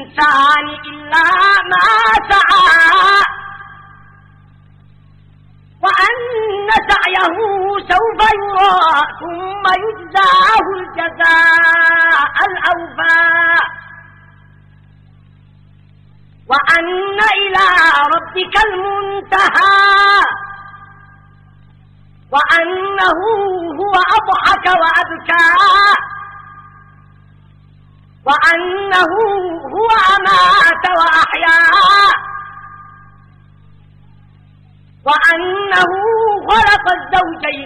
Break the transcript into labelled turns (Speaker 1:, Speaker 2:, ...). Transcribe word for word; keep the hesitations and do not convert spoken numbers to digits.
Speaker 1: للإنسان إلا ما سعى وأن سعيه سوف يرى ثم يجزاه الجزاء الأوفى وأن إلى ربك المنتهى وأنه هو أضحك وأبكى وأنه هو أمات وأحيا وأنه خلق الزوجين